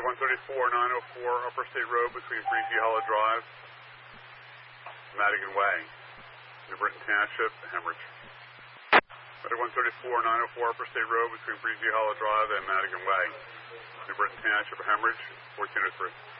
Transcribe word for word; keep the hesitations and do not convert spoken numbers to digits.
one thirty-four, nine oh four Upper State Road between Breezy Hollow Drive, Madigan Way, New Britain Township, Hemorrhage. one thirty-four, nine oh four Upper State Road between Breezy Hollow Drive and Madigan Way, New Britain Township, Hemorrhage, fourteen oh three.